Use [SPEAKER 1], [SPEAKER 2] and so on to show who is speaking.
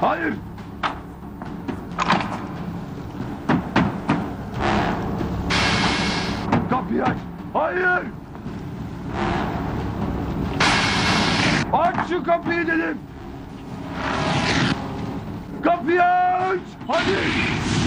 [SPEAKER 1] Hayır! Kapıyı aç! Hayır! Aç şu kapıyı dedim! Kapıyı aç! Hadi!